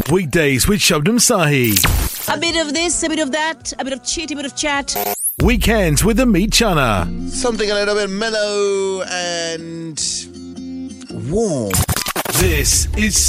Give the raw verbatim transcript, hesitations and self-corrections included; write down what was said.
Weekdays with Shabnam Sahi. A bit of this, a bit of that, a bit of chit, a bit of chat. Weekends with Amit Chana. Something a little bit mellow and warm. This is